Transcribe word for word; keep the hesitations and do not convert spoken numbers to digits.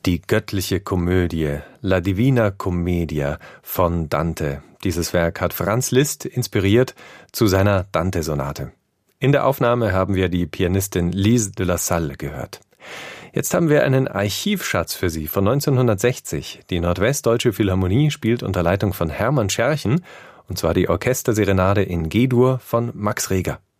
Die göttliche Komödie, La Divina Commedia von Dante. Dieses Werk hat Franz Liszt inspiriert zu seiner Dante-Sonate. In der Aufnahme haben wir die Pianistin Lise de la Salle gehört. Jetzt haben wir einen Archivschatz für Sie von neunzehnhundertsechzig. Die Nordwestdeutsche Philharmonie spielt unter Leitung von Hermann Scherchen, und zwar die Orchesterserenade in G-Dur von Max Reger.